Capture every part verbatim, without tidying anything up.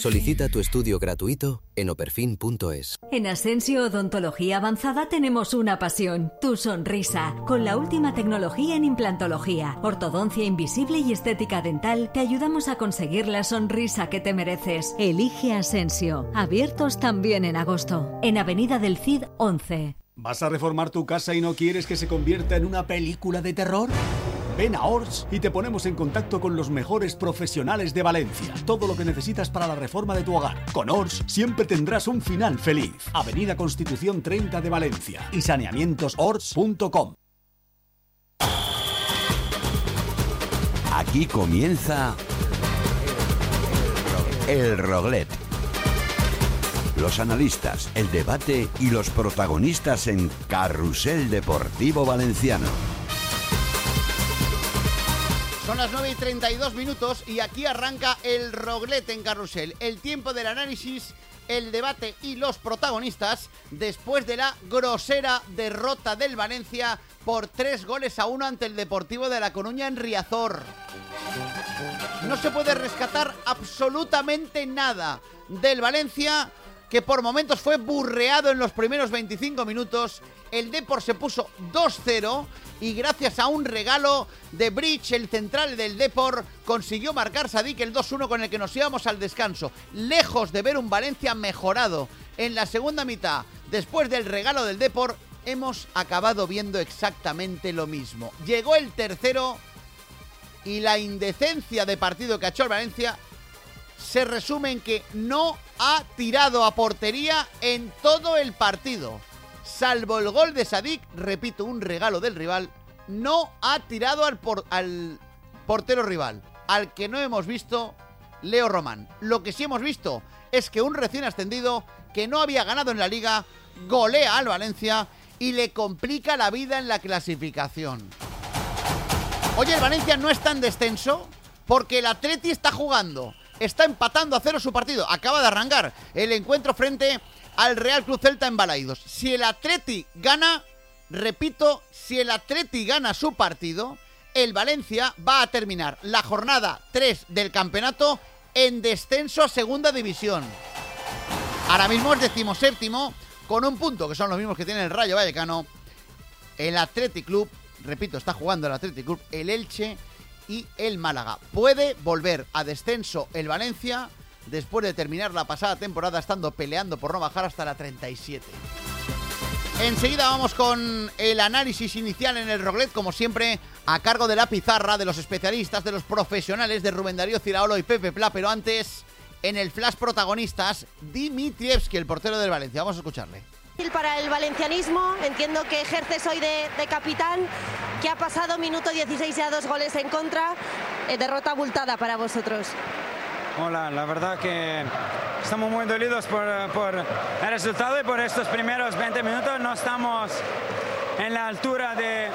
Solicita tu estudio gratuito en operfin punto es. En Asensio Odontología Avanzada tenemos una pasión, tu sonrisa. Con la última tecnología en implantología, ortodoncia invisible y estética dental, te ayudamos a conseguir la sonrisa que te mereces. Elige Asensio. Abiertos también en agosto. En Avenida del Cid once. ¿Vas a reformar tu casa y no quieres que se convierta en una película de terror? Ven a Ors y te ponemos en contacto con los mejores profesionales de Valencia. Todo lo que necesitas para la reforma de tu hogar. Con Ors siempre tendrás un final feliz. Avenida Constitución treinta de Valencia y saneamientos ors punto com. Aquí comienza El Roglet. Los analistas, el debate y los protagonistas en Carrusel Deportivo Valenciano. Son las nueve y treinta y dos minutos y aquí arranca el Roglet en Carrusel. El tiempo del análisis, el debate y los protagonistas después de la grosera derrota del Valencia por tres goles a uno ante el Deportivo de La Coruña en Riazor. No se puede rescatar absolutamente nada del Valencia, que por momentos fue burreado en los primeros veinticinco minutos. El Depor se puso dos cero y gracias a un regalo de Bridge, el central del Depor, consiguió marcar Sadik el dos uno con el que nos íbamos al descanso. Lejos de ver un Valencia mejorado en la segunda mitad, después del regalo del Depor, hemos acabado viendo exactamente lo mismo. Llegó el tercero y la indecencia de partido que ha hecho el Valencia se resume en que no ha tirado a portería en todo el partido. Salvo el gol de Sadik, repito, un regalo del rival, no ha tirado al, por, al portero rival, al que no hemos visto, Leo Román. Lo que sí hemos visto es que un recién ascendido que no había ganado en la Liga golea al Valencia y le complica la vida en la clasificación. Oye, el Valencia no está en descenso porque el Atleti está jugando, está empatando a cero su partido, acaba de arrancar el encuentro frente al Real Club Celta en Balaidos. Si el Atleti gana, repito, si el Atleti gana su partido, el Valencia va a terminar la jornada tres del campeonato en descenso a segunda división. Ahora mismo es decimoséptimo con un punto, que son los mismos que tiene el Rayo Vallecano. El Athletic Club, repito, está jugando el Athletic Club, el Elche y el Málaga. Puede volver a descenso el Valencia después de terminar la pasada temporada estando peleando por no bajar hasta la treinta y siete. Enseguida vamos con el análisis inicial en el Roglet, como siempre, a cargo de la pizarra, de los especialistas, de los profesionales, de Rubén Darío Ciraolo y Pepe Pla, pero antes, en el flash protagonistas, Dimitrievski, el portero del Valencia. Vamos a escucharle. Para el valencianismo, entiendo que ejerces hoy de, de capitán, que ha pasado minuto dieciséis ya dos goles en contra, eh, derrota abultada para vosotros. Hola, la verdad que estamos muy dolidos por, por el resultado y por estos primeros veinte minutos. No estamos en la altura de,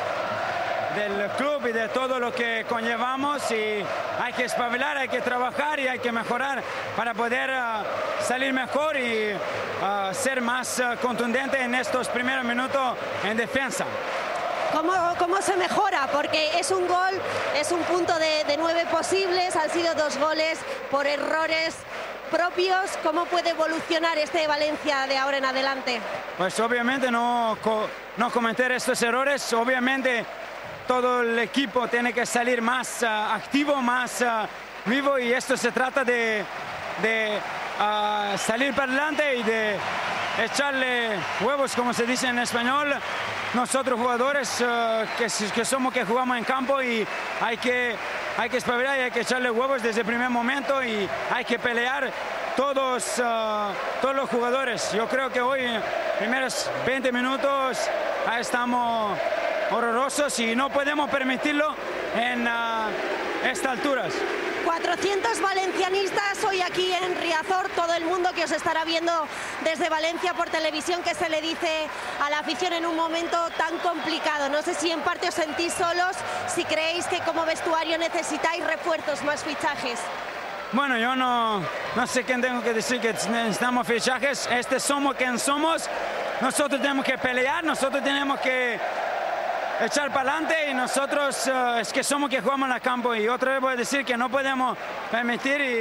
del club y de todo lo que conllevamos y hay que espabilar, hay que trabajar y hay que mejorar para poder uh, salir mejor y uh, ser más uh, contundente en estos primeros minutos en defensa. ¿Cómo, ¿Cómo se mejora? Porque es un gol, es un punto de, de nueve posibles, han sido dos goles por errores propios. ¿Cómo puede evolucionar este Valencia de ahora en adelante? Pues obviamente no, no cometer estos errores, obviamente todo el equipo tiene que salir más uh, activo, más uh, vivo y esto se trata de, de uh, salir para adelante y de echarle huevos, como se dice en español. Nosotros jugadores uh, que, que somos que jugamos en campo y hay que, hay que espabilar y hay que echarle huevos desde el primer momento y hay que pelear todos, uh, todos los jugadores. Yo creo que hoy, primeros veinte minutos, ahí estamos horrorosos y no podemos permitirlo en uh, estas alturas. cuatrocientos valencianistas hoy aquí en Riazor, todo el mundo que os estará viendo desde Valencia por televisión. ¿Qué se le dice a la afición en un momento tan complicado? No sé si en parte os sentís solos, si creéis que como vestuario necesitáis refuerzos, más fichajes. Bueno, yo no, no sé quién tengo que decir que necesitamos fichajes. Este somos quien somos. Nosotros tenemos que pelear, nosotros tenemos que echar para adelante y nosotros uh, es que somos que jugamos en el campo y otra vez voy a decir que no podemos permitir y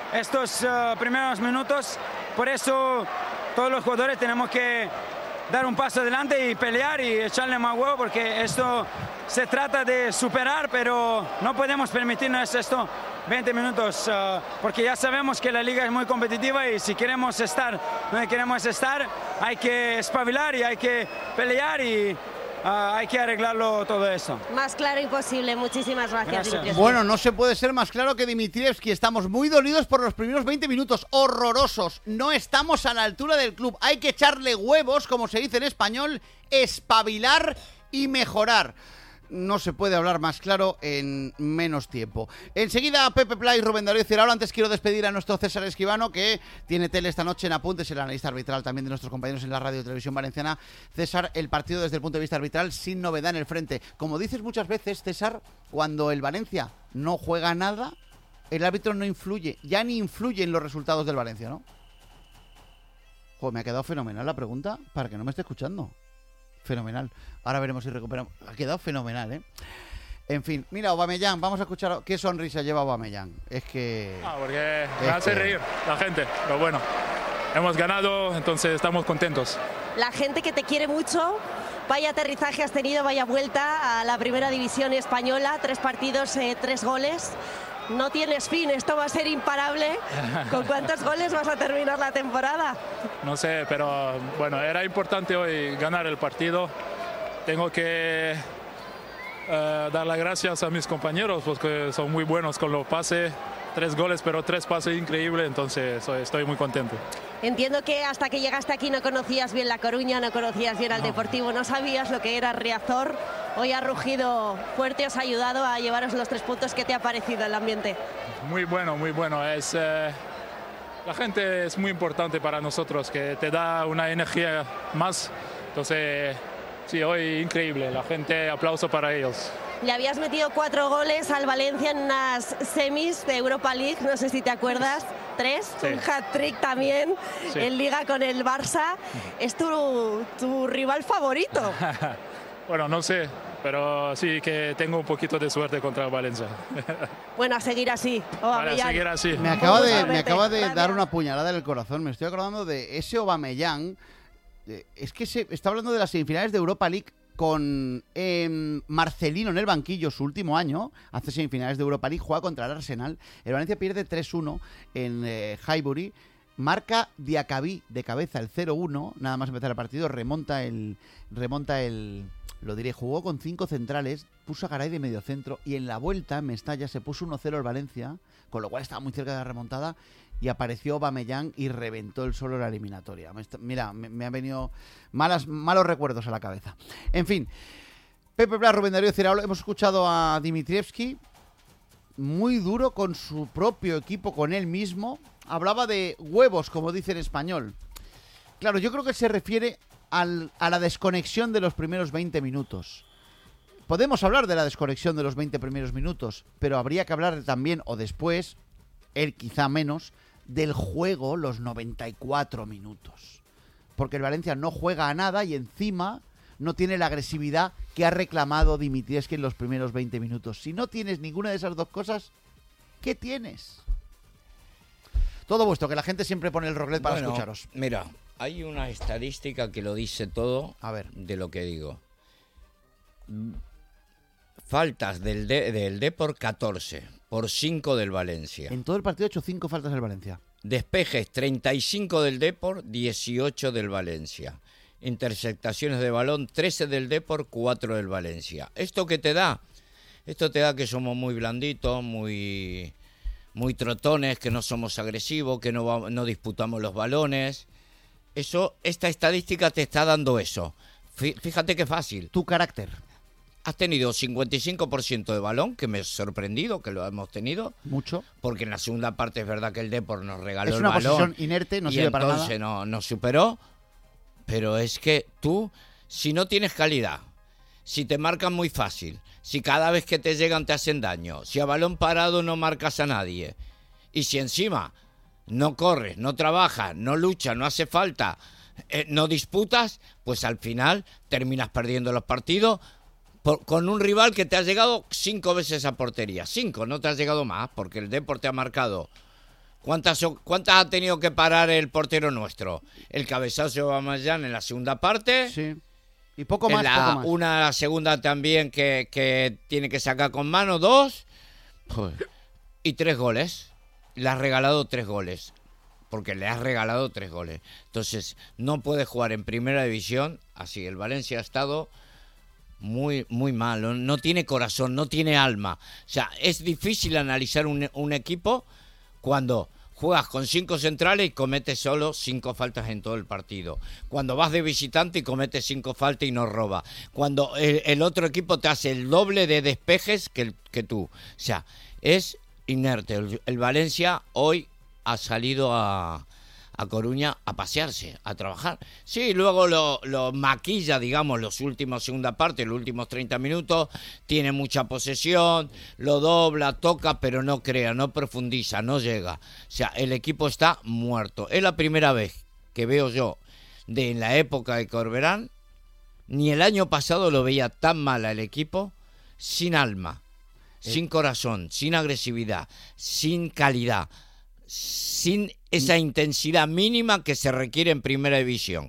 estos uh, primeros minutos. Por eso todos los jugadores tenemos que dar un paso adelante y pelear y echarle más huevo, porque esto se trata de superar, pero no podemos permitirnos esto veinte minutos, uh, porque ya sabemos que la liga es muy competitiva y si queremos estar donde queremos estar, hay que espabilar y hay que pelear y uh, hay que arreglarlo todo eso. Más claro imposible. Muchísimas gracias, Gracias. Dimitrievski. Bueno, no se puede ser más claro que Dimitrievski. Estamos muy dolidos por los primeros veinte minutos. Horrorosos. No estamos a la altura del club. Hay que echarle huevos, como se dice en español, espabilar y mejorar. No se puede hablar más claro en menos tiempo. Enseguida Pepe Pla y Rubén Darío Ciraola. Antes quiero despedir a nuestro César Escribano, que tiene tele esta noche en Apuntes, el analista arbitral también de nuestros compañeros en la Radio y Televisión Valenciana. César, el partido desde el punto de vista arbitral sin novedad en el frente. Como dices muchas veces, César, cuando el Valencia no juega nada, el árbitro no influye, ya ni influye en los resultados del Valencia, ¿no? Joder, me ha quedado fenomenal la pregunta para que no me esté escuchando. Fenomenal. Ahora veremos si recuperamos. Ha quedado fenomenal, ¿eh? En fin, mira, Aubameyang, vamos a escuchar qué sonrisa lleva Aubameyang. Es que... Ah, porque me hace que... reír la gente, pero bueno, hemos ganado, entonces estamos contentos. La gente que te quiere mucho, vaya aterrizaje has tenido, vaya vuelta a la primera división española, tres partidos, eh, tres goles. No tienes fin, esto va a ser imparable. ¿Con cuántos goles vas a terminar la temporada? No sé, pero bueno, era importante hoy ganar el partido. Tengo que uh, dar las gracias a mis compañeros porque son muy buenos con los pases. Tres goles, pero tres pases increíbles, entonces estoy muy contento. Entiendo que hasta que llegaste aquí no conocías bien La Coruña, no conocías bien al no. Deportivo, no sabías lo que era Riazor. Hoy ha rugido fuerte, os ha ayudado a llevaros los tres puntos. ¿Qué te ha parecido el ambiente? Muy bueno, muy bueno. Es, eh, la gente es muy importante para nosotros, que te da una energía más. Entonces, sí, hoy increíble. La gente, aplauso para ellos. Le habías metido cuatro goles al Valencia en unas semis de Europa League, no sé si te acuerdas, tres, sí. Un hat-trick también, sí. En Liga con el Barça. ¿Es tu, tu rival favorito? Bueno, no sé, pero sí que tengo un poquito de suerte contra el Valencia. Bueno, a seguir así. Vale, a seguir así. Me acaba de, me acaba de dar una puñalada en el corazón, me estoy acordando de ese Aubameyang. Es que se está hablando de las semifinales de Europa League con eh, Marcelino en el banquillo su último año, hace semifinales de Europa League, juega contra el Arsenal, el Valencia pierde tres uno en eh, Highbury, marca Diacabí de cabeza el cero uno, nada más empezar el partido, remonta el, remonta el, lo diré, jugó con cinco centrales, puso a Garay de medio centro y en la vuelta en Mestalla se puso uno cero el Valencia, con lo cual estaba muy cerca de la remontada y apareció Aubameyang y reventó el solo la eliminatoria. Mira, me, me han venido malas, malos recuerdos a la cabeza. En fin, Pepe Pla, Rubén Darío Ciraola, hemos escuchado a Dimitrievski, muy duro con su propio equipo, con él mismo. Hablaba de huevos, como dice en español. Claro, yo creo que se refiere al, a la desconexión de los primeros veinte minutos. Podemos hablar de la desconexión de los veinte primeros minutos, pero habría que hablar también, o después, él quizá menos, del juego los noventa y cuatro minutos. Porque el Valencia no juega a nada y encima no tiene la agresividad que ha reclamado Dimitrievski en los primeros veinte minutos. Si no tienes ninguna de esas dos cosas, ¿qué tienes? Todo vuestro, que la gente siempre pone el roglet para bueno, escucharos. Mira, hay una estadística que lo dice todo a ver. De lo que digo. Faltas del, de, del Depor catorce por cinco del Valencia. En todo el partido ha hecho cinco faltas del Valencia. Despejes treinta y cinco del Depor, dieciocho del Valencia. Interceptaciones de balón trece del Depor, cuatro del Valencia. ¿Esto qué te da? Esto te da que somos muy blanditos, muy, muy trotones, que no somos agresivos, que no, va, no disputamos los balones. Eso, esta estadística te está dando eso. Fíjate qué fácil. Tu carácter. Has tenido cincuenta y cinco por ciento de balón, que me ha sorprendido que lo hemos tenido. Mucho. Porque en la segunda parte es verdad que el Depor nos regaló el balón. Es una posición inerte, no sirve para nada. Y entonces no, nos superó. Pero es que tú, si no tienes calidad, si te marcan muy fácil, si cada vez que te llegan te hacen daño, si a balón parado no marcas a nadie, y si encima no corres, no trabajas, no luchas, no hace falta, eh, no disputas, pues al final terminas perdiendo los partidos por, con un rival que te ha llegado cinco veces a portería. Cinco, no te has llegado más, porque el Depor te ha marcado ¿Cuántas, ¿Cuántas ha tenido que parar el portero nuestro? El cabezazo de Aubameyang en la segunda parte. Sí. Y poco más, la, poco más. Una la segunda también que, que tiene que sacar con mano, dos. Pues, y tres goles. Le has regalado tres goles. Porque le has regalado tres goles. Entonces, no puede jugar en primera división. Así, el Valencia ha estado muy, muy mal. No tiene corazón, no tiene alma. O sea, es difícil analizar un, un equipo cuando juegas con cinco centrales y cometes solo cinco faltas en todo el partido. Cuando vas de visitante y cometes cinco faltas y no roba. Cuando el, el otro equipo te hace el doble de despejes que, el, que tú. O sea, es inerte. El, el Valencia hoy ha salido a, a Coruña a pasearse, a trabajar. Sí, luego lo, lo maquilla, digamos, los últimos segunda parte, los últimos treinta minutos, tiene mucha posesión, lo dobla, toca, pero no crea, no profundiza, no llega. O sea, el equipo está muerto. Es la primera vez que veo yo, de en la época de Corberán, ni el año pasado lo veía tan mal al equipo, sin alma, eh. sin corazón, sin agresividad, sin calidad, sin esa intensidad mínima que se requiere en primera división.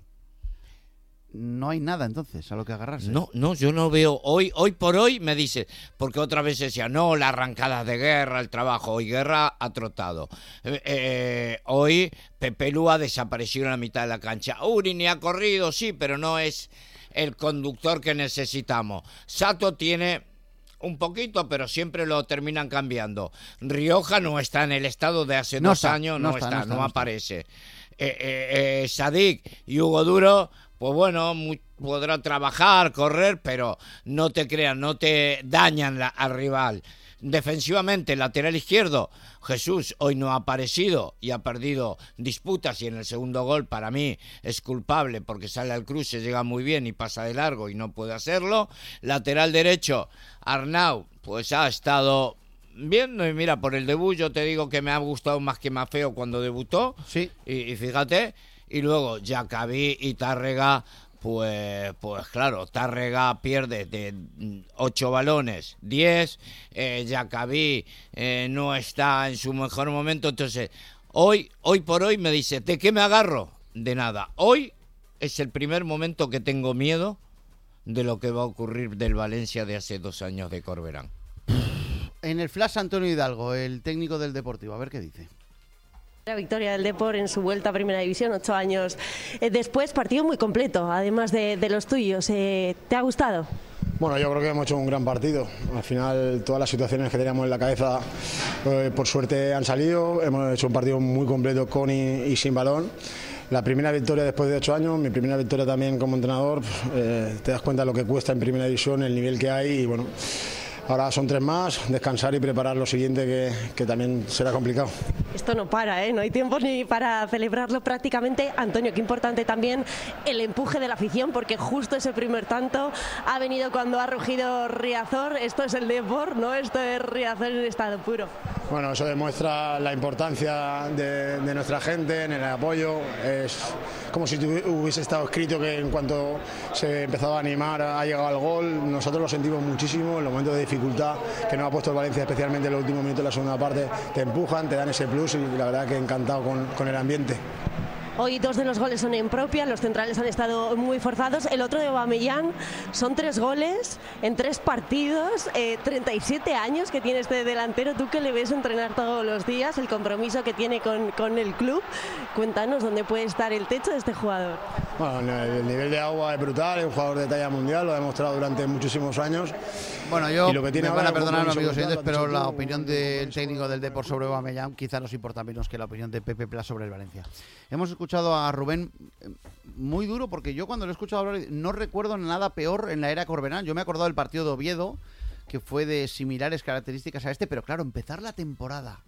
No hay nada entonces a lo que agarrarse. No, no, yo no veo. Hoy hoy por hoy me dice, porque otra vez decía, no, las arrancadas de Guerra, el trabajo. Hoy Guerra ha trotado. Eh, eh, hoy Pepe Lu ha desaparecido en la mitad de la cancha. Uri ni ha corrido, sí, pero no es el conductor que necesitamos. Sato tiene un poquito, pero siempre lo terminan cambiando. Rioja no está en el estado de hace no dos está, años, no, no, está, está, no, está, no, no aparece. Eh, eh, eh, Sadik y Hugo Duro, pues bueno, muy, podrá trabajar, correr, pero no te crean, no te dañan la, al rival. Defensivamente, lateral izquierdo, Jesús hoy no ha aparecido y ha perdido disputas, y en el segundo gol para mí es culpable porque sale al cruce, llega muy bien y pasa de largo y no puede hacerlo. Lateral derecho, Arnau, pues ha estado viendo, y mira, por el debut yo te digo que me ha gustado más que Maffeo cuando debutó. Sí. Y, y fíjate, y luego Jacabí y Tárrega, pues pues claro, Tárrega pierde de ocho balones, diez, eh, Jacabí eh, no está en su mejor momento, entonces hoy, hoy por hoy me dice, ¿de qué me agarro? De nada. Hoy es el primer momento que tengo miedo de lo que va a ocurrir del Valencia de hace dos años de Corberán. En el flash, Antonio Hidalgo, el técnico del Deportivo, a ver qué dice. La victoria del Depor en su vuelta a Primera División, ocho años después, partido muy completo, además de, de los tuyos. Eh, ¿Te ha gustado? Bueno, yo creo que hemos hecho un gran partido. Al final, todas las situaciones que teníamos en la cabeza, eh, por suerte han salido. Hemos hecho un partido muy completo con y, y sin balón. La primera victoria después de ocho años, mi primera victoria también como entrenador. Eh, te das cuenta de lo que cuesta en Primera División, el nivel que hay y bueno. Ahora son tres más, descansar y preparar lo siguiente que, que también será complicado. Esto no para, ¿eh? No hay tiempo ni para celebrarlo prácticamente. Antonio, qué importante también el empuje de la afición, porque justo ese primer tanto ha venido cuando ha rugido Riazor. Esto es el Depor, ¿no? Esto es Riazor en estado puro. Bueno, eso demuestra la importancia de, de nuestra gente en el apoyo. Es como si hubiese estado escrito que en cuanto se empezaba a animar ha llegado al gol. Nosotros lo sentimos muchísimo en los momentos de dificultad que nos ha puesto el Valencia, especialmente en los últimos minutos de la segunda parte. Te empujan, te dan ese plus y la verdad que encantado con, con el ambiente. Hoy dos de los goles son en propia, los centrales han estado muy forzados. El otro de Aubameyang, son tres goles en tres partidos, eh, treinta y siete años que tiene este delantero. Tú que le ves entrenar todos los días, el compromiso que tiene con, con el club. Cuéntanos dónde puede estar el techo de este jugador. Bueno, el nivel de agua es brutal, es un jugador de talla mundial, lo ha demostrado durante muchísimos años. Bueno, yo y lo que tiene me van a perdonar los amigos brutal, oyentes, pero la todo, opinión del técnico del Depor sobre Aubameyang quizá nos importa menos que la opinión de Pepe Pla sobre el Valencia. Hemos escuchado a Rubén muy duro, porque yo cuando lo he escuchado hablar no recuerdo nada peor en la era Corberán. Yo me he acordado del partido de Oviedo, que fue de similares características a este, pero claro, empezar la temporada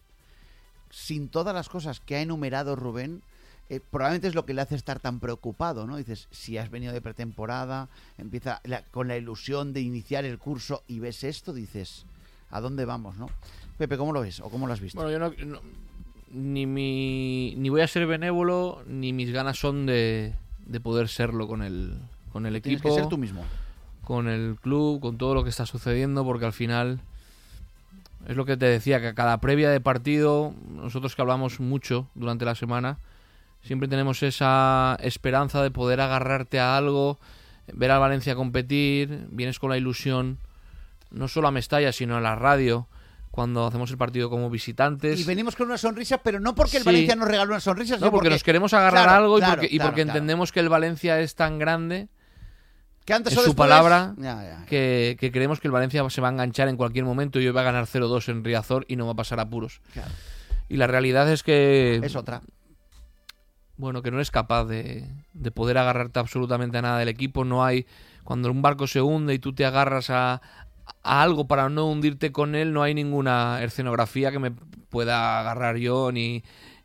sin todas las cosas que ha enumerado Rubén, eh, probablemente es lo que le hace estar tan preocupado, ¿no? Dices, si has venido de pretemporada, empieza la, con la ilusión de iniciar el curso y ves esto, dices, ¿a dónde vamos, no? Pepe, ¿cómo lo ves o cómo lo has visto? Bueno, yo no, no ni mi ni voy a ser benévolo, ni mis ganas son de, de poder serlo con el con el equipo. Tienes que ser tú mismo. Con el club, con todo lo que está sucediendo, porque al final Es lo que te decía, que a cada previa de partido, nosotros que hablamos mucho durante la semana, siempre tenemos esa esperanza de poder agarrarte a algo, ver al Valencia competir, vienes con la ilusión, no solo a Mestalla, sino a la radio, cuando hacemos el partido como visitantes. Y venimos con una sonrisa, pero no porque el Sí. Valencia nos regaló una sonrisa, sino No, porque, porque nos queremos agarrar Claro, a algo y claro, porque, y claro, porque claro. entendemos que el Valencia es tan grande, que antes es o su después- palabra, Ya, ya. que, que creemos que el Valencia se va a enganchar en cualquier momento y hoy va a ganar cero dos en Riazor y no va a pasar apuros. Claro. Y la realidad es que... Es otra. Bueno, que no eres capaz de, de poder agarrarte absolutamente a nada del equipo. No hay... Cuando un barco se hunde y tú te agarras a, a algo para no hundirte con él, no hay ninguna escenografía que me pueda agarrar yo, ni...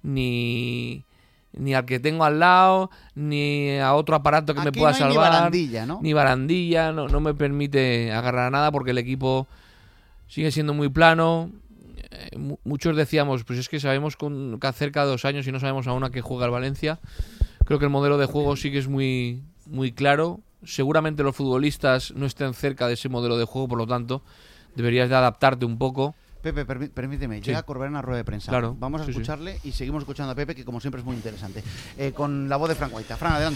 ni ni al que tengo al lado, ni a otro aparato que me Aquí pueda no hay ni salvar. barandilla, ¿no? Ni barandilla, no, no me permite agarrar a nada porque el equipo sigue siendo muy plano. Eh, mu- muchos decíamos, pues es que sabemos con, que cerca de dos años y no sabemos aún a qué juega el Valencia. Creo que el modelo de juego sí que es muy, muy claro. Seguramente los futbolistas no estén cerca de ese modelo de juego, por lo tanto, deberías de adaptarte un poco. Pepe, permí- permíteme, Sí. llega Corberán a rueda de prensa. Claro, Vamos a sí, sí. escucharle y seguimos escuchando a Pepe, que como siempre es muy interesante. Eh, con la voz de Fran Guaita. Fran, adelante.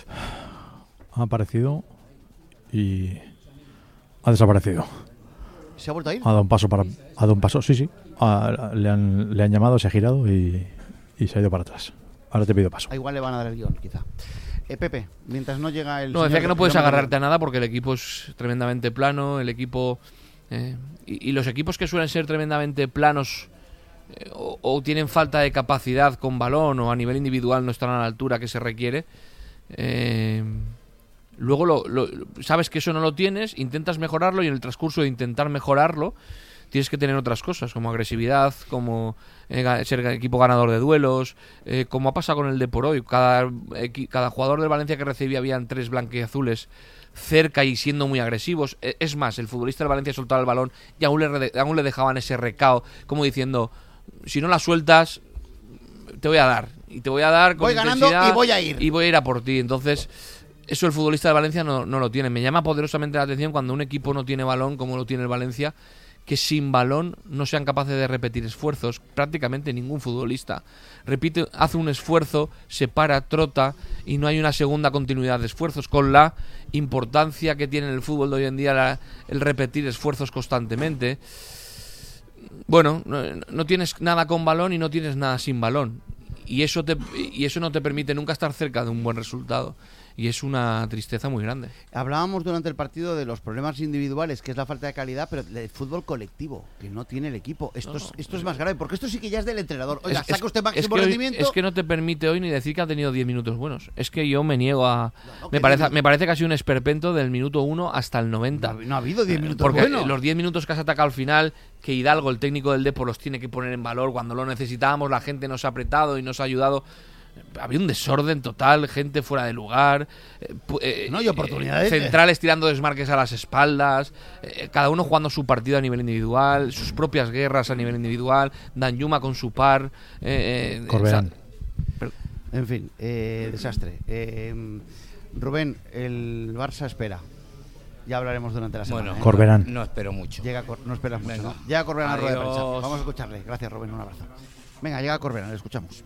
Ha aparecido y ha desaparecido. ¿Se ha vuelto a ir? Ha dado un paso para, ha dado un paso, sí, sí. Ha- le, han, le han llamado, se ha girado y, y se ha ido para atrás. Ahora te pido paso. Ah, igual le van a dar el guión, quizá. Eh, Pepe, mientras no llega el... No, señor decía que no puedes kilómetro- agarrarte a nada porque el equipo es tremendamente plano, el equipo... eh, y, y los equipos que suelen ser tremendamente planos eh, o, o tienen falta de capacidad con balón o a nivel individual no están a la altura que se requiere, eh, luego lo, lo- sabes que eso no lo tienes, intentas mejorarlo y en el transcurso de intentar mejorarlo tienes que tener otras cosas como agresividad, como eh, ga- ser equipo ganador de duelos, eh, como ha pasado con el de por hoy. Cada, equi- cada jugador del Valencia que recibía habían tres blanquiazules cerca y siendo muy agresivos. E- Es más, el futbolista del Valencia soltaba el balón y aún le, re- aún le dejaban ese recao, como diciendo, si no la sueltas, te voy a dar. Y te voy a dar con Voy ganando intensidad y voy a ir. Y voy a ir a por ti. Entonces, eso el futbolista del Valencia no, no lo tiene. Me llama poderosamente la atención cuando un equipo no tiene balón, como lo tiene el Valencia, que sin balón no sean capaces de repetir esfuerzos. Prácticamente ningún futbolista repite, hace un esfuerzo, se para, trota y no hay una segunda continuidad de esfuerzos, con la importancia que tiene en el fútbol de hoy en día la- el repetir esfuerzos constantemente. Bueno, no, no tienes nada con balón y no tienes nada sin balón. Y eso, te, y eso no te permite nunca estar cerca de un buen resultado. Y es una tristeza muy grande. Hablábamos durante el partido de los problemas individuales, que es la falta de calidad, pero del fútbol colectivo, que no tiene el equipo. Esto, No, es, no, esto es más grave, porque esto sí que ya es del entrenador. Oiga, Es- saca es- usted es máximo que hoy- rendimiento. es que no te permite hoy ni decir que ha tenido diez minutos buenos. Es que yo me niego a... no, me, que parece, diez me parece que ha sido un esperpento del minuto uno hasta el noventa. No, no ha habido diez minutos Porque buenos. los diez minutos que has atacado al final, que Hidalgo, el técnico del Depor, los tiene que poner en valor cuando lo necesitábamos, la gente nos ha apretado y nos ha ayudado. Había un desorden total, gente fuera de lugar, eh, pu- eh, No, y oportunidades. eh, centrales tirando desmarques a las espaldas, eh, cada uno jugando su partido a nivel individual, sus propias guerras a nivel individual, Danjuma con su par. Eh, eh, Corberán. Pero- En fin, eh, desastre. Eh, Rubén, el Barça espera. Ya hablaremos durante la semana. Bueno, ¿eh? Corberán. no espero mucho. Llega Cor- no esperas mucho, Venga. ¿no? Llega Corberán a rueda de prensa. Adiós. Vamos a escucharle. Gracias, Rubén. Un abrazo. Venga, llega Corberán, le escuchamos.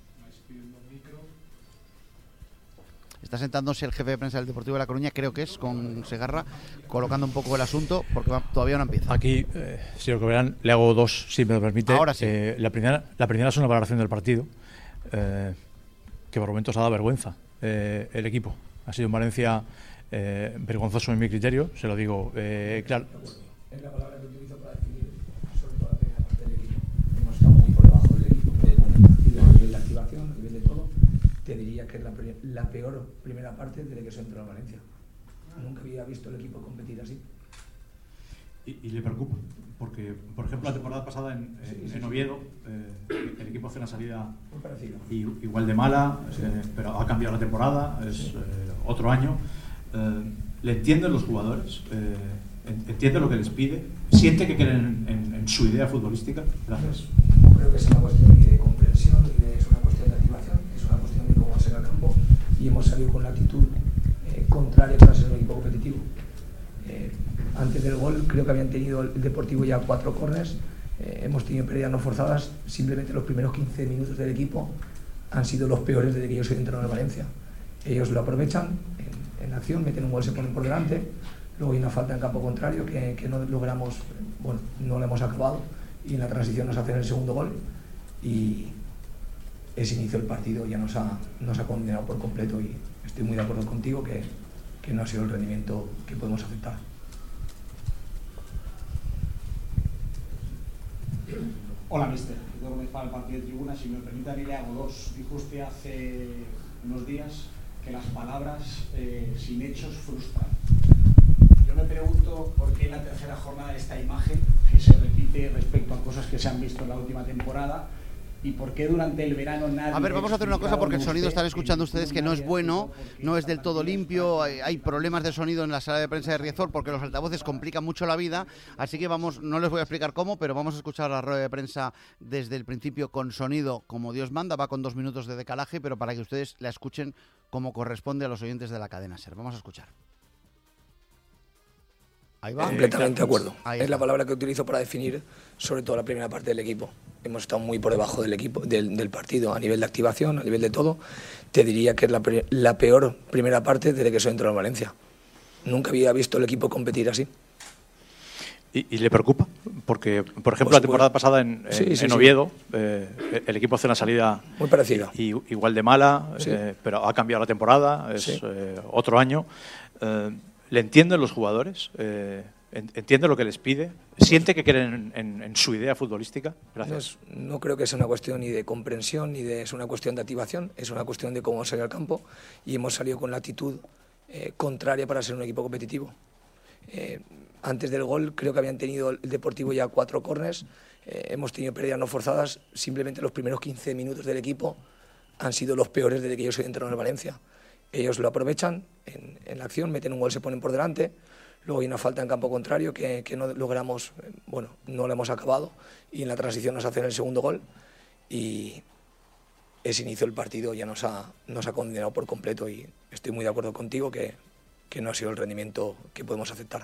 Está sentándose el jefe de prensa del Deportivo de La Coruña, creo que es, con Segarra, colocando un poco el asunto, porque va- todavía no empieza. Aquí, eh, señor Corberán, le hago dos, si me lo permite. Ahora sí. Eh, la, primera, la primera es una valoración del partido, eh, que por momentos ha dado vergüenza. Eh, el equipo ha sido en Valencia eh, vergonzoso en mi criterio, se lo digo eh, claro. Es la palabra que utilizo para definir sobre todo la primera parte del equipo. Hemos estado muy por debajo del equipo del partido, a nivel de activación, a nivel de todo. Te diría que es la, pre- la peor primera parte desde que se entró a Valencia. Nunca había visto el equipo competir así. Y, y le preocupa, porque, por ejemplo, la temporada pasada en, Sí, sí, en sí. Oviedo, eh, el equipo hace una salida Muy parecido. i- igual de mala, Sí. eh, pero ha cambiado la temporada, es Sí. eh, otro año. Eh, ¿Le entienden los jugadores? Eh, en- ¿Entiende lo que les pide? ¿Siente que creen en, en su idea futbolística? Gracias. No creo que sea una cuestión ni de comprensión, ni de, es una cuestión de activación, es una cuestión de cómo va a ser el campo y hemos salido con la actitud eh, contraria para ser un equipo competitivo. Eh, antes antes del gol creo que habían tenido el Deportivo ya cuatro córners, eh, hemos tenido pérdidas no forzadas, simplemente los primeros quince minutos del equipo han sido los peores desde que yo soy entrenador de Valencia. Ellos lo aprovechan en, en la acción, meten un gol, se ponen por delante, luego hay una falta en campo contrario que, que no logramos, bueno, no la hemos acabado, y en la transición nos hacen el segundo gol y ese inicio del partido ya nos ha, nos ha condenado por completo, y estoy muy de acuerdo contigo que, que no ha sido el rendimiento que podemos aceptar. Hola, mister. Quiero comenzar el partido de tribuna. Si me permite, le hago dos. Dijo usted hace unos días que las palabras eh, sin hechos frustran. Yo me pregunto por qué en la tercera jornada esta imagen que se repite respecto a cosas que se han visto en la última temporada, y por qué durante el verano nadie... A ver, vamos a hacer una cosa porque el sonido están escuchando ustedes que no es bueno, no es del todo limpio, hay, hay problemas de sonido en la sala de prensa de Riazor porque los altavoces complican mucho la vida, así que vamos, no les voy a explicar cómo, pero vamos a escuchar la rueda de prensa desde el principio con sonido como Dios manda, va con dos minutos de decalaje, pero para que ustedes la escuchen como corresponde a los oyentes de la cadena SER. Vamos a escuchar. Ahí va. Completamente de acuerdo. Es la palabra que utilizo para definir sobre todo la primera parte del equipo. Hemos estado muy por debajo del equipo, del, del partido, a nivel de activación, a nivel de todo. Te diría que es la, la peor primera parte desde que soy entrenador en Valencia. Nunca había visto el equipo competir así. ¿Y, y le preocupa? Porque, por ejemplo, por la temporada pasada en, en, sí, sí, en Oviedo, sí. eh, el equipo hace una salida muy parecida, y, igual de mala, sí. eh, pero ha cambiado la temporada, es sí. eh, otro año. Eh, ¿Le entienden los jugadores? Eh, ¿Entiende lo que les pide? ¿Siente que creen en, en, en su idea futbolística? Gracias. No, es, no creo que sea una cuestión ni de comprensión, ni de es una cuestión de activación, es una cuestión de cómo salir al campo, y hemos salido con la actitud eh, contraria para ser un equipo competitivo. Eh, antes del gol creo que habían tenido el Deportivo ya cuatro córners, eh, hemos tenido pérdidas no forzadas, simplemente los primeros quince minutos del equipo han sido los peores desde que yo soy entrenador de Valencia. Ellos lo aprovechan en, en la acción, meten un gol, se ponen por delante, luego hay una falta en campo contrario que, que no logramos, bueno, no la hemos acabado, y en la transición nos hacen el segundo gol, y ese inicio del partido ya nos ha, nos ha condenado por completo, y estoy muy de acuerdo contigo que, que no ha sido el rendimiento que podemos aceptar.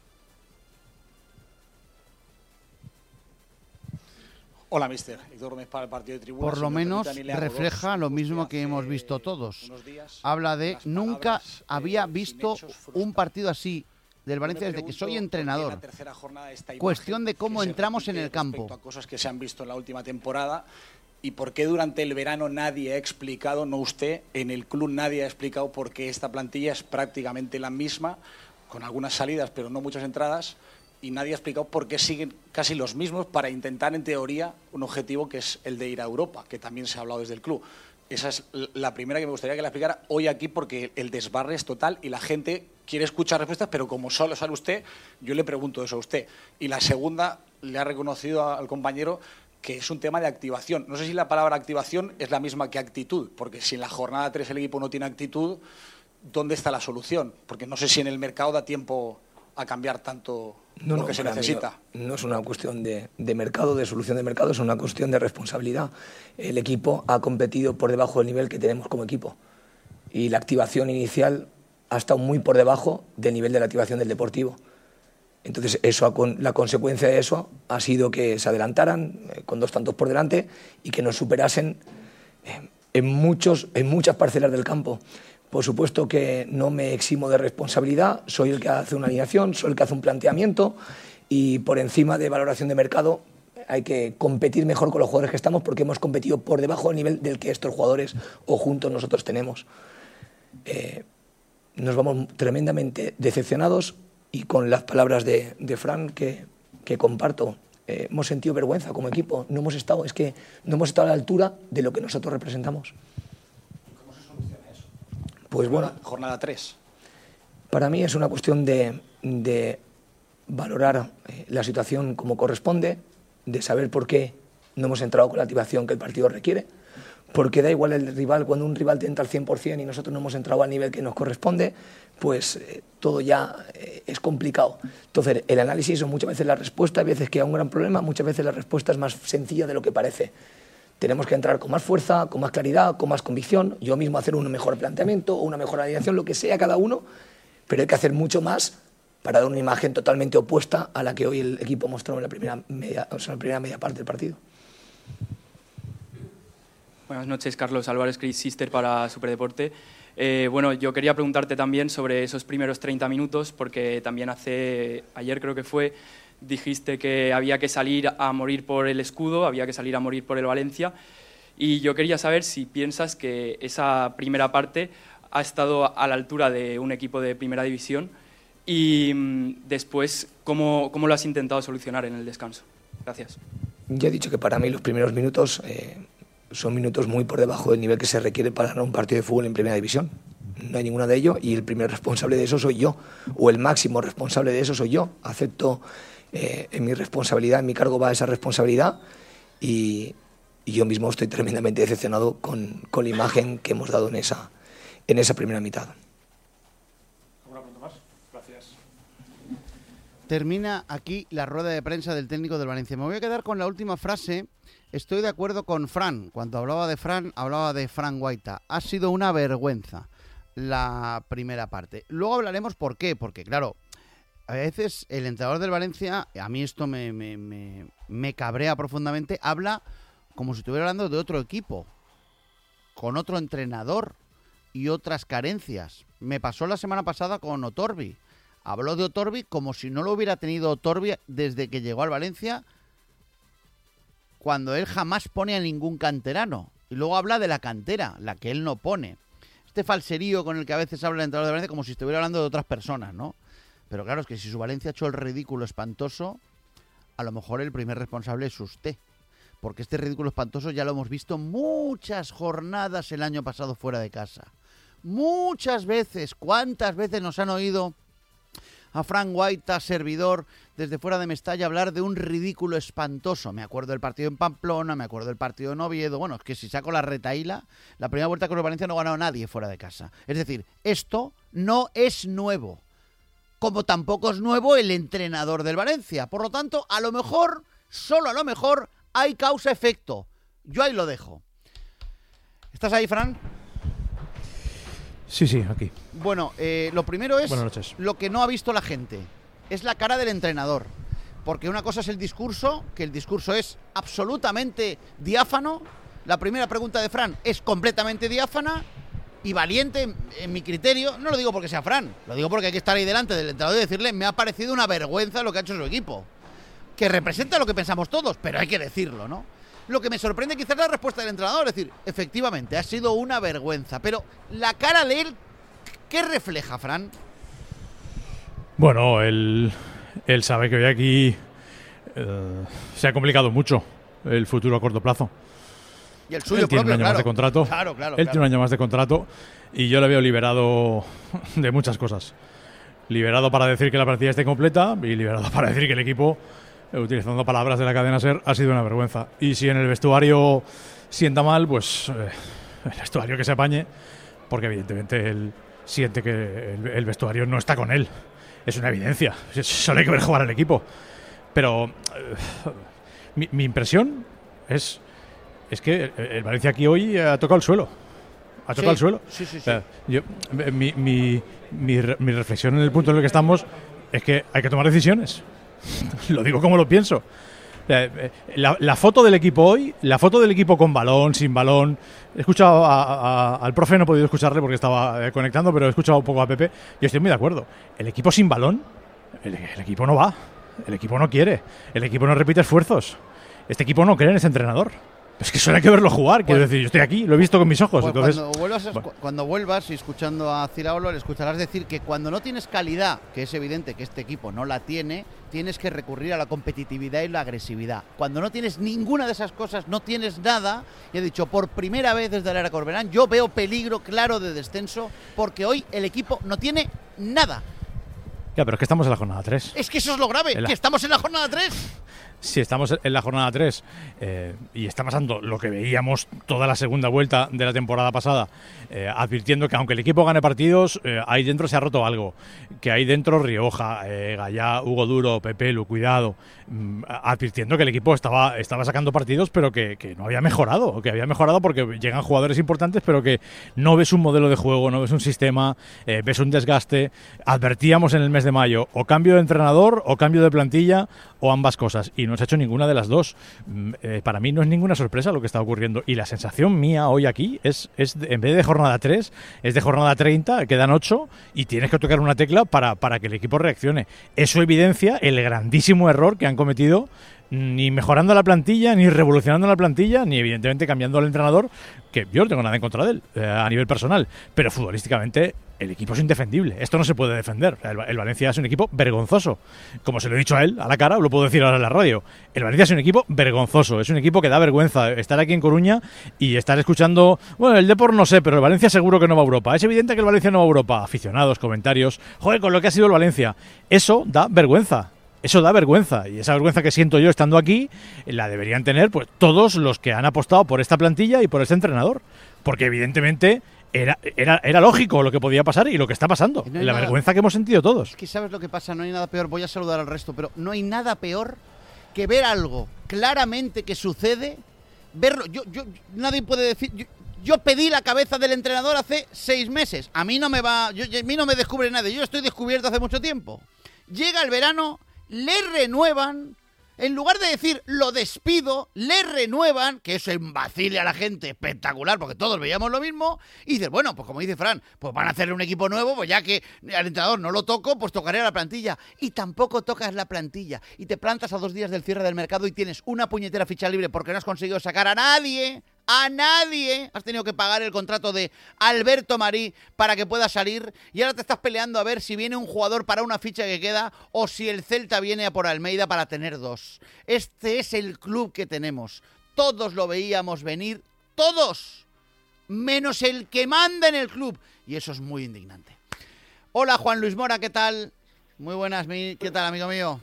Hola, mister. Héctor Gómez para el partido de tribuna. Por lo menos refleja lo mismo que hemos visto todos. Habla de nunca había visto un partido así del Valencia desde que soy entrenador. Cuestión de cómo entramos en el campo. A cosas que se han visto en la última temporada, y por qué durante el verano nadie ha explicado, no usted, en el club nadie ha explicado por qué esta plantilla es prácticamente la misma, con algunas salidas pero no muchas entradas, y nadie ha explicado por qué siguen casi los mismos para intentar, en teoría, un objetivo que es el de ir a Europa, que también se ha hablado desde el club. Esa es la primera que me gustaría que la explicara hoy aquí, porque el desbarre es total y la gente quiere escuchar respuestas, pero como solo sale usted, yo le pregunto eso a usted. Y la segunda, le ha reconocido al compañero que es un tema de activación. No sé si la palabra activación es la misma que actitud, porque si en la jornada tres el equipo no tiene actitud, ¿dónde está la solución? Porque no sé si en el mercado da tiempo a cambiar tanto no, lo no, que se necesita. No, no es una cuestión de, de mercado, de solución de mercado, es una cuestión de responsabilidad. El equipo ha competido por debajo del nivel que tenemos como equipo, y la activación inicial ha estado muy por debajo del nivel de la activación del Deportivo. Entonces, eso, la consecuencia de eso ha sido que se adelantaran eh, con dos tantos por delante y que nos superasen eh, en, muchos, en muchas parcelas del campo. Por supuesto que no me eximo de responsabilidad, soy el que hace una alineación, soy el que hace un planteamiento, y por encima de valoración de mercado hay que competir mejor con los jugadores que estamos, porque hemos competido por debajo del nivel del que estos jugadores o juntos nosotros tenemos. Eh, nos vamos tremendamente decepcionados, y con las palabras de, de Fran que, que comparto, eh, hemos sentido vergüenza como equipo, no hemos estado, es que no hemos estado a la altura de lo que nosotros representamos. Pues bueno, jornada tres. Para mí es una cuestión de, de valorar eh, la situación como corresponde, de saber por qué no hemos entrado con la activación que el partido requiere, porque da igual el rival, cuando un rival te entra al cien por cien y nosotros no hemos entrado al nivel que nos corresponde, pues eh, todo ya eh, es complicado. Entonces, el análisis o muchas veces la respuesta, hay veces que hay un gran problema, muchas veces la respuesta es más sencilla de lo que parece. Tenemos que entrar con más fuerza, con más claridad, con más convicción, yo mismo hacer un mejor planteamiento o una mejor alineación, lo que sea cada uno, pero hay que hacer mucho más para dar una imagen totalmente opuesta a la que hoy el equipo mostró en la primera media, o sea, en la primera media parte del partido. Buenas noches, Carlos Álvarez, Chris Sister para Superdeporte. Eh, bueno, yo quería preguntarte también sobre esos primeros treinta minutos, porque también hace, ayer creo que fue, dijiste que había que salir a morir por el escudo, había que salir a morir por el Valencia, y yo quería saber si piensas que esa primera parte ha estado a la altura de un equipo de primera división y mmm, después, ¿cómo, ¿cómo lo has intentado solucionar en el descanso? Gracias. Ya he dicho que para mí los primeros minutos eh, son minutos muy por debajo del nivel que se requiere para ganar un partido de fútbol en primera división. No hay ninguno de ello y el primer responsable de eso soy yo, o el máximo responsable de eso soy yo. Acepto eh, en mi responsabilidad, en mi cargo va esa responsabilidad y, y yo mismo estoy tremendamente decepcionado con, con la imagen que hemos dado en esa, en esa primera mitad. ¿Alguna pregunta más? Gracias. Termina aquí la rueda de prensa del técnico del Valencia. Me voy a quedar con la última frase. Estoy de acuerdo con Fran. Cuando hablaba de Fran, hablaba de Fran Guaita. Ha sido una vergüenza la primera parte. Luego hablaremos por qué. Porque, claro, a veces el entrenador del Valencia, a mí esto me, me, me, me cabrea profundamente, habla como si estuviera hablando de otro equipo, con otro entrenador y otras carencias. Me pasó la semana pasada con Otorbi. Habló de Otorbi como si no lo hubiera tenido Otorbi desde que llegó al Valencia, cuando él jamás pone a ningún canterano. Y luego habla de la cantera, la que él no pone. Este falserío con el que a veces habla el entrenador de Valencia como si estuviera hablando de otras personas, ¿no? Pero claro, es que si su Valencia ha hecho el ridículo espantoso, a lo mejor el primer responsable es usted. Porque este ridículo espantoso ya lo hemos visto muchas jornadas el año pasado fuera de casa. Muchas veces. ¿Cuántas veces nos han oído a Fran Guaita, servidor, desde fuera de Mestalla, hablar de un ridículo espantoso? Me acuerdo del partido en Pamplona, me acuerdo del partido en Oviedo. Bueno, es que si saco la retaíla, la primera vuelta con el Valencia no ha ganado nadie fuera de casa. Es decir, esto no es nuevo. Como tampoco es nuevo el entrenador del Valencia. Por lo tanto, a lo mejor, solo a lo mejor, hay causa-efecto. Yo ahí lo dejo. ¿Estás ahí, Fran? Sí, sí, aquí. Bueno, eh, lo primero es Buenas noches. Lo que no ha visto la gente. Es la cara del entrenador. Porque una cosa es el discurso, que el discurso es absolutamente diáfano. La primera pregunta de Fran es completamente diáfana y valiente, en, en mi criterio. No lo digo porque sea Fran, lo digo porque hay que estar ahí delante del entrenador y decirle: me ha parecido una vergüenza lo que ha hecho su equipo. Que representa lo que pensamos todos, pero hay que decirlo, ¿no? Lo que me sorprende quizás es la respuesta del entrenador, es decir, efectivamente, ha sido una vergüenza. Pero la cara de él, ¿qué refleja, Fran? Bueno, él, él sabe que hoy aquí eh, se ha complicado mucho el futuro a corto plazo. Y el suyo él tiene propio, un año claro. más de contrato. Claro, claro, él claro. tiene un año más de contrato y yo le veo liberado de muchas cosas. Liberado para decir que la plantilla esté completa y liberado para decir que el equipo, utilizando palabras de la cadena SER, ha sido una vergüenza. Y si en el vestuario sienta mal, pues eh, el vestuario que se apañe, porque evidentemente él siente que el, el vestuario no está con él. Es una evidencia. Solo hay que ver jugar al equipo. Pero eh, mi, mi impresión es, es que el, el Valencia aquí hoy ha tocado el suelo. Ha tocado Sí, el suelo. sí, sí, sí. O sea, yo, mi, mi, mi, mi reflexión en el punto en el que estamos es que hay que tomar decisiones. Lo digo como lo pienso. La, la foto del equipo hoy, la foto del equipo con balón, sin balón. He escuchado a, a, al profe, no he podido escucharle porque estaba eh, conectando, pero he escuchado un poco a Pepe y estoy muy de acuerdo. El equipo sin balón, el, el equipo no va. El equipo no quiere. El equipo no repite esfuerzos. Este equipo no cree en ese entrenador. Es que solo hay que verlo jugar. Quiero Pues- decir, yo estoy aquí, lo he visto con mis ojos. Pues entonces, cuando, vuelvas a- bueno. cuando vuelvas y escuchando a Ciraolo, le escucharás decir que cuando no tienes calidad, que es evidente que este equipo no la tiene, tienes que recurrir a la competitividad y la agresividad. Cuando no tienes ninguna de esas cosas, no tienes nada. Y he dicho, por primera vez desde la era Corberán, yo veo peligro claro de descenso, porque hoy el equipo no tiene nada. Ya, pero es que estamos en la jornada tres. Es que eso es lo grave, En la- que estamos en la jornada tres. si estamos en la jornada tres eh, y está pasando lo que veíamos toda la segunda vuelta de la temporada pasada, eh, advirtiendo que aunque el equipo gane partidos, eh, ahí dentro se ha roto algo, que ahí dentro Rioja, eh, Gallá, Hugo Duro, Pepelu, cuidado, mm, advirtiendo que el equipo estaba, estaba sacando partidos, pero que, que no había mejorado, que había mejorado porque llegan jugadores importantes, pero que no ves un modelo de juego, no ves un sistema, eh, ves un desgaste. Advertíamos en el mes de mayo, o cambio de entrenador, o cambio de plantilla, o ambas cosas, y no se ha hecho ninguna de las dos. Eh, para mí no es ninguna sorpresa lo que está ocurriendo, y la sensación mía hoy aquí es, es de, en vez de jornada tres, es de jornada treinta, quedan ocho, y tienes que tocar una tecla para, para que el equipo reaccione. Eso evidencia el grandísimo error que han cometido, ni mejorando la plantilla, ni revolucionando la plantilla, ni evidentemente cambiando al entrenador, que yo no tengo nada en contra de él, eh, a nivel personal, pero futbolísticamente el equipo es indefendible. Esto no se puede defender. El, el Valencia es un equipo vergonzoso. Como se lo he dicho a él, a la cara, lo puedo decir ahora en la radio. El Valencia es un equipo vergonzoso. Es un equipo que da vergüenza estar aquí en Coruña y estar escuchando, bueno, el Depor no sé, pero el Valencia seguro que no va a Europa. Es evidente que el Valencia no va a Europa. Aficionados, comentarios, joder, con lo que ha sido el Valencia. Eso da vergüenza. Eso da vergüenza, y esa vergüenza que siento yo estando aquí la deberían tener pues todos los que han apostado por esta plantilla y por este entrenador, porque evidentemente era, era, era lógico lo que podía pasar y lo que está pasando, no la nada, vergüenza que hemos sentido todos. Es que sabes lo que pasa, no hay nada peor, voy a saludar al resto, pero no hay nada peor que ver algo claramente que sucede, verlo, yo, yo nadie puede decir... Yo, Yo pedí la cabeza del entrenador hace seis meses. A mí no me va, yo, a mí no me descubre nadie. Yo estoy descubierto hace mucho tiempo. Llega el verano, le renuevan. En lugar de decir lo despido, le renuevan, que eso embacile a la gente espectacular, porque todos veíamos lo mismo. Y dices, bueno, pues como dice Fran, pues van a hacer un equipo nuevo, pues ya que al entrenador no lo toco, pues tocaré a la plantilla. Y tampoco tocas la plantilla. Y te plantas a dos días del cierre del mercado y tienes una puñetera ficha libre porque no has conseguido sacar a nadie. A nadie. Has tenido que pagar el contrato de Alberto Marí para que pueda salir y ahora te estás peleando a ver si viene un jugador para una ficha que queda o si el Celta viene a por Almeida para tener dos. Este es el club que tenemos. Todos lo veíamos venir, todos, menos el que manda en el club, y eso es muy indignante. Hola, Juan Luis Mora, ¿qué tal? Muy buenas, mi... ¿qué tal, amigo mío?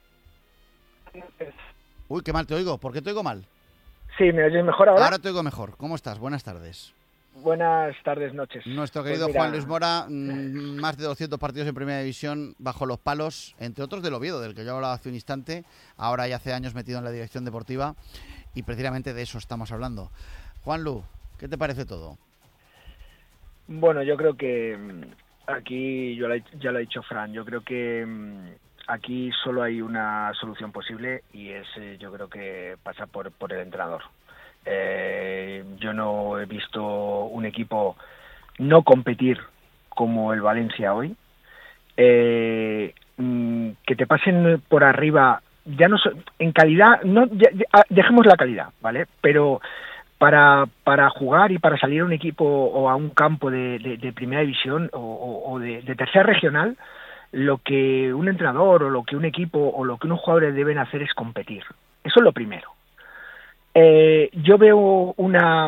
Uy, qué mal te oigo. ¿Por qué te oigo mal? Sí, ¿me oyes mejor ahora? Ahora te oigo mejor. ¿Cómo estás? Buenas tardes. Buenas tardes, noches. Nuestro querido pues Juan Luis Mora, mmm, más de doscientos partidos en Primera División bajo los palos, entre otros del Oviedo, del que yo hablaba hace un instante, ahora ya hace años metido en la dirección deportiva, y precisamente de eso estamos hablando. Juan Lu, ¿qué te parece todo? Bueno, yo creo que aquí, yo ya lo ha dicho Fran, yo creo que aquí solo hay una solución posible y es, yo creo que pasa por, por el entrenador. Eh, yo no he visto un equipo no competir como el Valencia hoy, eh, que te pasen por arriba, ya no so, en calidad, no ya, ya, dejemos la calidad, ¿vale? Pero para para jugar y para salir a un equipo o a un campo de, de, de primera división o, o, o de, de tercera regional, lo que un entrenador o lo que un equipo o lo que unos jugadores deben hacer es competir. Eso es lo primero. Eh, yo veo una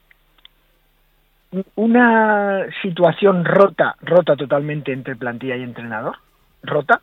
una situación rota, rota totalmente entre plantilla y entrenador, rota,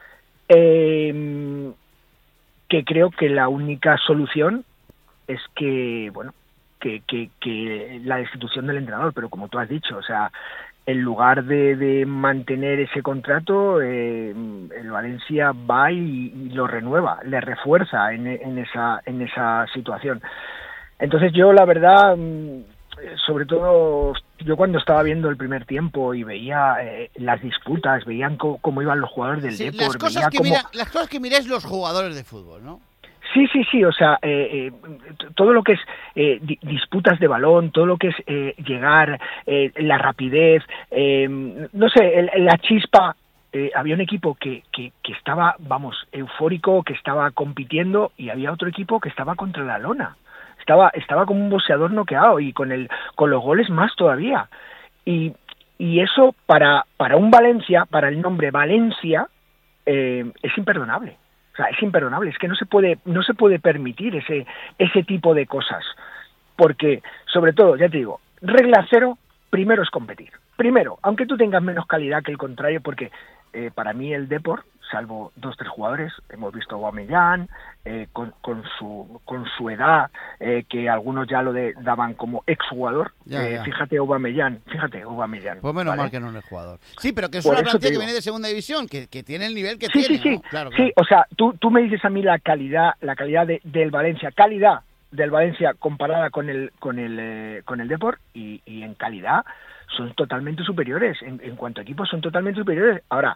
eh, que creo que la única solución es que, bueno, que, que, que la destitución del entrenador, pero como tú has dicho, o sea, en lugar de, de mantener ese contrato, eh, el Valencia va y, y lo renueva, le refuerza en, en esa en esa situación. Entonces yo, la verdad, sobre todo, yo cuando estaba viendo el primer tiempo y veía eh, las disputas, veían cómo, cómo iban los jugadores del sí, Depor, las cosas veía que cómo... mira, las cosas que miráis los jugadores de fútbol, ¿no? Sí, sí, sí, o sea, eh, eh, todo lo que es eh, di- disputas de balón, todo lo que es eh, llegar, eh, la rapidez, eh, no sé, el, la chispa, eh, había un equipo que, que, que estaba, vamos, eufórico, que estaba compitiendo y había otro equipo que estaba contra la lona, estaba estaba como un boxeador noqueado y con el con los goles más todavía. Y, y eso para, para un Valencia, para el nombre Valencia, eh, es imperdonable. O sea, es imperdonable, es que no se puede no se puede permitir ese ese tipo de cosas, porque, sobre todo, ya te digo, regla cero, primero es competir. Primero, aunque tú tengas menos calidad que el contrario, porque eh, para mí el Depor, salvo dos tres jugadores. Hemos visto a Aubameyang eh, con, con su con su edad, eh, que algunos ya lo de, daban como exjugador. Ya, eh, ya. Fíjate Aubameyang, fíjate Aubameyang. Pues menos ¿vale? mal que no es jugador. Sí, pero que es Por una eso plantilla te que digo. viene de segunda división, que, que tiene el nivel que Sí, tiene, sí, sí. ¿no? Claro, claro. Sí, o sea, tú, tú me dices a mí la calidad, la calidad de, del Valencia, calidad del Valencia comparada con el con el eh, con el Depor y, y en calidad son totalmente superiores. En, en cuanto a equipos son totalmente superiores. Ahora,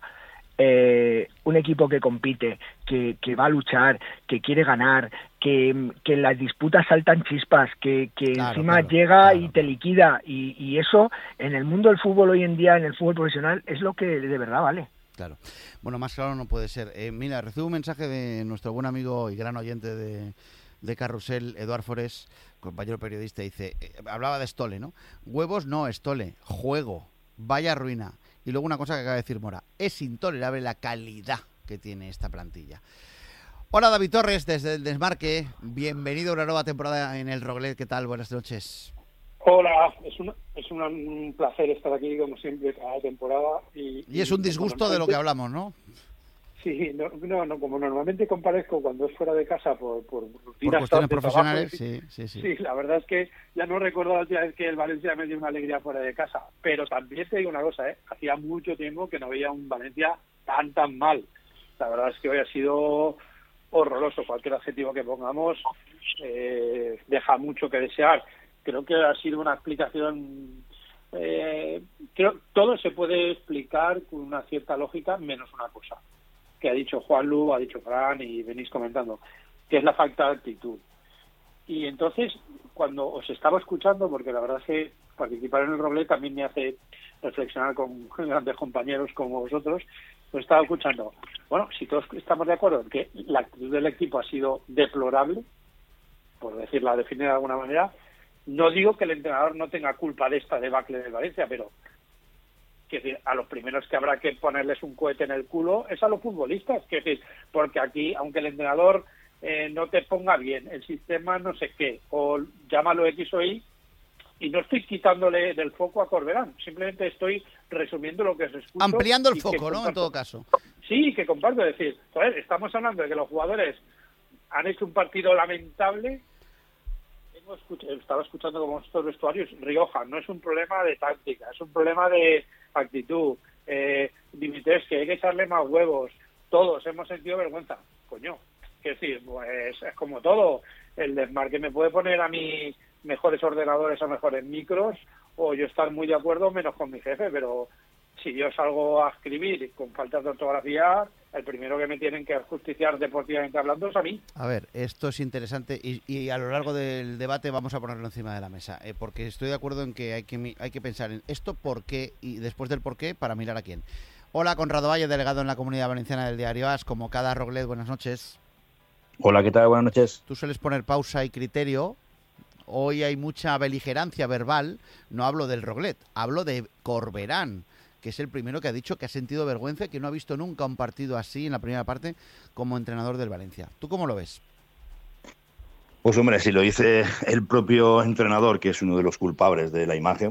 eh, un equipo que compite, que, que va a luchar, que quiere ganar, que, que en las disputas saltan chispas, que, que Claro, encima claro, llega claro. y te liquida, y, y eso en el mundo del fútbol hoy en día, en el fútbol profesional, es lo que de verdad vale. Claro. Bueno, más claro no puede ser. Eh, mira, recibo un mensaje de nuestro buen amigo y gran oyente de, de Carrusel, Eduard Forés, compañero periodista, dice, eh, hablaba de Stole, ¿no? Huevos no, Stole, juego, vaya ruina. Y luego una cosa que acaba de decir Mora, es intolerable la calidad que tiene esta plantilla. Hola David Torres, desde el Desmarque, bienvenido a una nueva temporada en el Roglet, ¿qué tal? Buenas noches. Hola, es, una, es una, un placer estar aquí como siempre cada temporada. Y, Y es un disgusto de lo que hablamos, ¿no? Sí, no, no, no, como normalmente comparezco cuando es fuera de casa por, por rutinas Por cuestiones de profesionales, trabajo, sí, sí, sí. Sí, la verdad es que ya no recuerdo la última vez que el Valencia me dio una alegría fuera de casa. Pero también te digo una cosa, ¿eh? Hacía mucho tiempo que no veía un Valencia tan, tan mal. La verdad es que hoy ha sido horroroso. Cualquier adjetivo que pongamos eh, deja mucho que desear. Creo que ha sido una explicación... Eh, creo todo se puede explicar con una cierta lógica, menos una cosa que ha dicho Juanlu, ha dicho Fran y venís comentando, que es la falta de actitud. Y entonces, cuando os estaba escuchando, porque la verdad es que participar en el Roblet también me hace reflexionar con grandes compañeros como vosotros, os estaba escuchando. Bueno, si todos estamos de acuerdo en que la actitud del equipo ha sido deplorable, por decirla, definir de alguna manera, no digo que el entrenador no tenga culpa de esta debacle de Valencia, pero que decir, a los primeros que habrá que ponerles un cohete en el culo es a los futbolistas, que decir, porque aquí, aunque el entrenador eh, no te ponga bien el sistema no sé qué, o llámalo X o Y, y no estoy quitándole del foco a Corberán, simplemente estoy resumiendo lo que os escucho. Ampliando el y foco, que ¿no? comparto. En todo caso. Sí, que comparto, es decir, joder, estamos hablando de que los jugadores han hecho un partido lamentable. Hemos escuch- estaba escuchando como estos vestuarios, Rioja, no es un problema de táctica, es un problema de actitud. Eh, Dimitrescu, que hay que echarle más huevos. Todos hemos sentido vergüenza. Coño, es decir, pues es como todo. El desmarque me puede poner a mí mejores ordenadores o mejores micros, o yo estar muy de acuerdo menos con mi jefe, pero si yo salgo a escribir con faltas de ortografía, el primero que me tienen que justiciar deportivamente hablando es a mí. A ver, esto es interesante y, y a lo largo del debate vamos a ponerlo encima de la mesa, eh, porque estoy de acuerdo en que hay que mi- hay que pensar en esto, por qué, y después del por qué, para mirar a quién. Hola, Conrado Valle, delegado en la Comunidad Valenciana del Diario A S, como cada Roglet, buenas noches. Hola, ¿qué tal? Buenas noches. Tú sueles poner pausa y criterio. Hoy hay mucha beligerancia verbal. No hablo del Roglet, hablo de Corberán, que es el primero que ha dicho que ha sentido vergüenza y que no ha visto nunca un partido así en la primera parte como entrenador del Valencia. ¿Tú cómo lo ves? Pues hombre, si lo dice el propio entrenador, que es uno de los culpables de la imagen,